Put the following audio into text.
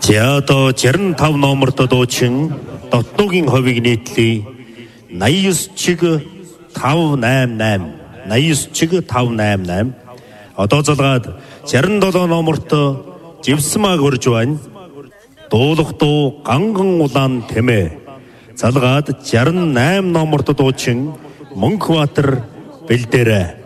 За одоо 65 номерт дуучин дотнуугийн ховыг нийтлэе 89 чиг 588 89 чиг 588 одоо залгаад 67 номерт живсмаг хөрж байна. Дуулах дуу ганган улаан тэмээ залгаад 68 номерт дуучин Мөнхбаатар бэлдээрэ.